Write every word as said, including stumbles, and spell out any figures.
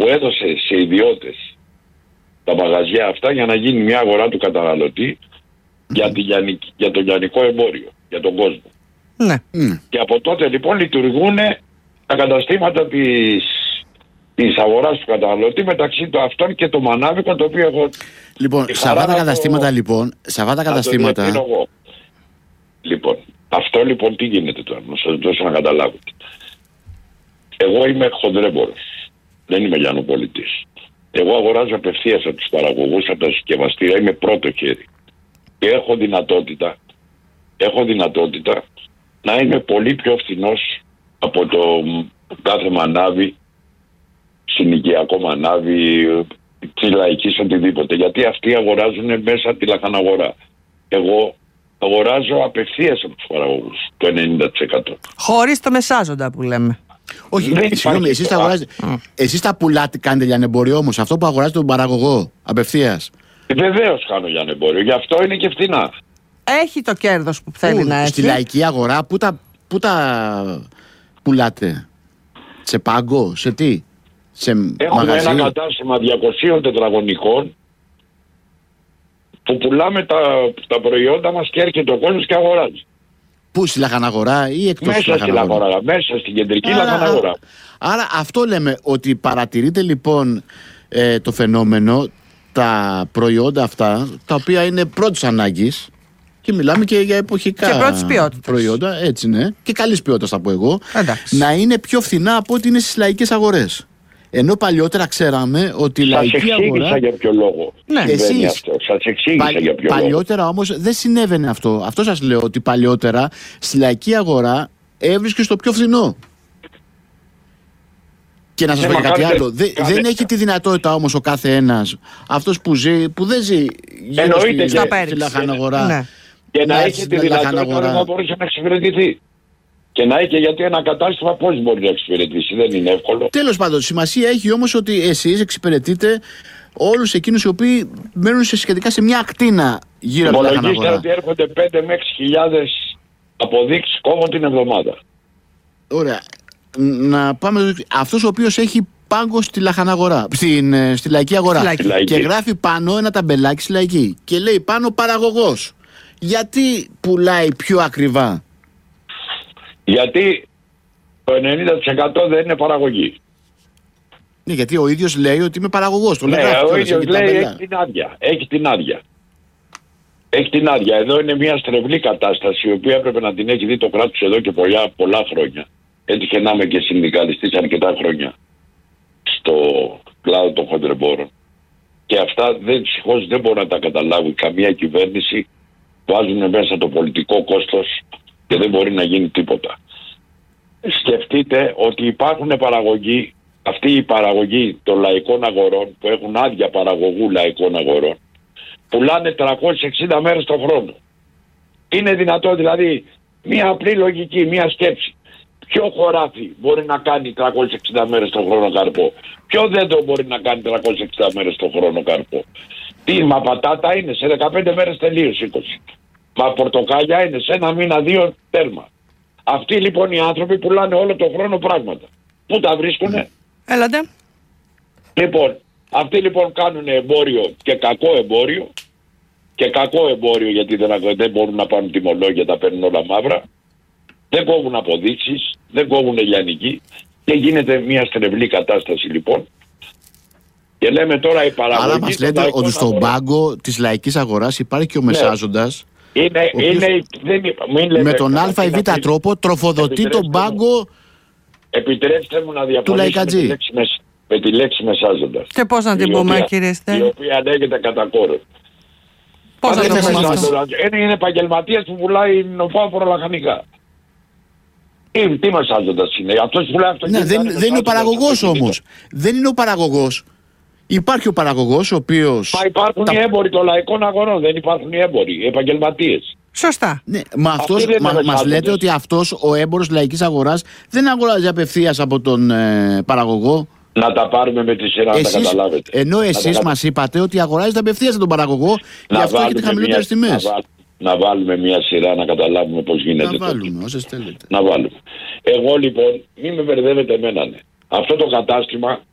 που έδωσε σε ιδιώτες τα μαγαζιά αυτά για να γίνει μια αγορά του καταναλωτή mm. για, τη, για το λιανικό εμπόριο, για τον κόσμο. Ναι. Mm. Και από τότε λοιπόν λειτουργούν τα καταστήματα της, της αγοράς του καταναλωτή μεταξύ των αυτών και των μανάβικων, το οποίο έχω... Λοιπόν, σε αυτά τα καταστήματα το... λοιπόν, σε αυτά τα καταστήματα... Λοιπόν, αυτό λοιπόν τι γίνεται τώρα, να σας δώσω να καταλάβετε. Εγώ είμαι χονδρέμπορος, δεν είμαι λιανοπολιτής. Εγώ αγοράζω απευθείας από τους παραγωγούς, από τα συσκευαστήρια, είμαι πρώτο χέρι. Και έχω δυνατότητα, έχω δυνατότητα να είμαι πολύ πιο φθηνός από το κάθε μανάβι, συνοικιακό μανάβι, της λαϊκής, οτιδήποτε. Γιατί αυτοί αγοράζουν μέσα από τη λαχαναγορά. Εγώ αγοράζω απευθείας από τους παραγωγούς, το ενενήντα τοις εκατό. Χωρίς το μεσάζοντα που λέμε. Όχι, συγγνώμη, εσείς τα αγοράζετε. Mm. Εσείς τα πουλάτε, κάνετε λιανεμπόριο όμως, αυτό που αγοράζετε τον παραγωγό, απευθείας. Βεβαίως κάνω λιανεμπόριο, γι' αυτό είναι και φθηνά. Έχει το κέρδος που θέλει Πού, να έχει. Στη λαϊκή αγορά, πού τα, πού τα πουλάτε, σε πάγκο, σε τι, σε Έχουμε μαγαζί. ένα κατάστημα διακοσίων τετραγωνικών που πουλάμε τα, τα προϊόντα μας και έρχεται ο κόσμος και αγοράζει. Πού, στη λαχαναγορά ή εκτός μέσα στη λαχαναγορά? λαχαναγορά? Μέσα στην κεντρική άρα, λαχαναγορά. Άρα αυτό λέμε, ότι παρατηρείτε λοιπόν ε, το φαινόμενο, τα προϊόντα αυτά, τα οποία είναι πρώτης ανάγκης, και μιλάμε και για εποχικά και πρώτης ποιότητας προϊόντα, έτσι ναι, και καλής ποιότητας θα πω εγώ, εντάξει, να είναι πιο φθηνά από ό,τι είναι στις λαϊκές αγορές. Ενώ παλιότερα ξέραμε ότι η λαϊκή αγορά... Σας εξήγησα για ποιο λόγο ναι. συμβαίνει αυτό. Σας εξήγησα Πα... για ποιο παλιότερα λόγο. όμως δεν συνέβαινε αυτό. Αυτό σας λέω, ότι παλιότερα στη λαϊκή αγορά έβρισκε στο πιο φθηνό. Και να σας πω και κάτι άλλο. Δε, κάθε... Δεν έχει τη δυνατότητα όμως ο κάθε ένας, αυτός που ζει, που δεν ζει γύρω στη, στη, στη λαχαναγορά, ναι. και να, να έχει τη δυνατότητα να μπορούσε να εξυπηρετηθεί. Και να έχει, γιατί ένα κατάστημα πώς μπορεί να εξυπηρετήσει, δεν είναι εύκολο. Τέλος πάντων, σημασία έχει όμως ότι εσείς εξυπηρετείτε όλους εκείνους οι οποίοι μένουν σε σχετικά σε μια ακτίνα γύρω από τη λαχαναγορά. Υπολογίστε ότι έρχονται πέντε με έξι χιλιάδες αποδείξεις κόμμα την εβδομάδα. Ωραία. Να πάμε. Αυτός ο οποίος έχει πάγκο στη λαχαναγορά, στην, στη λαϊκή αγορά, στη λαϊκή. Και γράφει πάνω ένα ταμπελάκι στη λαϊκή και λέει πάνω παραγωγός. Γιατί πουλάει πιο ακριβά? Γιατί το ενενήντα τοις εκατό δεν είναι παραγωγή. Ναι, γιατί ο ίδιος λέει ότι είμαι παραγωγός. Το ναι, λέει, ο ίδιος λέει έχει την άδεια. Έχει την άδεια. Έχει την άδεια. Εδώ είναι μια στρεβλή κατάσταση, η οποία έπρεπε να την έχει δει το κράτος εδώ και πολλά, πολλά χρόνια. Έτυχε να είμαι και συνδικαλιστής αρκετά χρόνια στο κλάδο των χοντρεμπόρων. Και αυτά δεν, ψυχώς δεν μπορεί να τα καταλάβει καμία κυβέρνηση. Βάζουν μέσα το πολιτικό κόστος και δεν μπορεί να γίνει τίποτα. Σκεφτείτε ότι υπάρχουν παραγωγοί, αυτή η παραγωγή των λαϊκών αγορών που έχουν άδεια παραγωγού λαϊκών αγορών, πουλάνε τριακόσιες εξήντα μέρες το χρόνο. Είναι δυνατό, δηλαδή, μια απλή λογική, μια σκέψη. Ποιο χωράφι μπορεί να κάνει τριακόσιες εξήντα μέρες το χρόνο καρπό? Ποιο δέντρο μπορεί να κάνει τριακόσιες εξήντα μέρες το χρόνο καρπό? Τι, μα πατάτα είναι σε δεκαπέντε μέρες τελείως είκοσι. Μα πορτοκάλια είναι σε ένα μήνα δύο τέρμα. Αυτοί λοιπόν οι άνθρωποι πουλάνε όλο τον χρόνο πράγματα. Πού τα βρίσκουνε? Έλατε. Λοιπόν, αυτοί λοιπόν κάνουν εμπόριο και κακό εμπόριο. Και κακό εμπόριο, γιατί δεν, δεν μπορούν να πάρουν τιμολόγια, τα παίρνουν όλα μαύρα. Δεν κόβουν αποδείξεις, δεν κόβουν λιανική. Και γίνεται μια στρεβλή κατάσταση λοιπόν. Και λέμε τώρα η παραγωγή... Άρα μας λέτε ότι στον πάγκο της λαϊκής αγοράς υπάρχει και ο μεσάζοντας, ναι. Είναι, είναι, δεν, μην λέτε, με τον α ή β τρόπο τροφοδοτεί τον πάγκο. Επιτρέψτε μου να διαφωνήσω με τη, λέξη, με τη λέξη μεσάζοντας. Και πώς να την πούμε, κύριε Στέλ? Η οποία ανέγεται κατά κόρο. Πώς να την πούμε αυτό? Είναι επαγγελματίας που πουλάει νοπάφορα λαχανικά. Τι, τι μεσάζοντας είναι? Αυτός πουλάει αυτό. Ναι, δεν, δεν είναι ο παραγωγός όμως. Δεν είναι ο παραγωγός. Υπάρχει ο παραγωγός ο οποίος... Μα υπάρχουν τα... οι έμποροι των λαϊκών αγορών, δεν υπάρχουν οι έμποροι, οι επαγγελματίες. Σωστά. Ναι, μα αυτός, μα, μας λέτε ότι αυτός ο έμπορος λαϊκής αγοράς δεν αγοράζει απευθείας από τον ε, παραγωγό. Να τα πάρουμε με τη σειρά, εσείς, να τα καταλάβετε. Ενώ εσείς τα... μας είπατε ότι αγοράζετε απευθείας από τον παραγωγό, γι' αυτό έχετε χαμηλότερες τιμές. Να, να βάλουμε μια σειρά να καταλάβουμε πώς γίνεται. Να βάλουμε, όσες θέλετε. Να βάλουμε. Εγώ λοιπόν, μην με μπερδεύετε εμένα. Ναι. Αυτό το κατάστημα